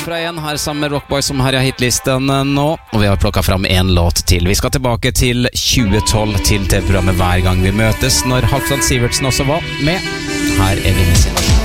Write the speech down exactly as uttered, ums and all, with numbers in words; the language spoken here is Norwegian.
Fra igjen her sammen med Rockboy som her er hitlisten nå, og vi har plukket fram en låt til. Vi skal tilbake til tjue tolv, til T V-programmet Hver gang vi møtes, når Halvdan Sivertsen også var med. Her er vi med sin versjon.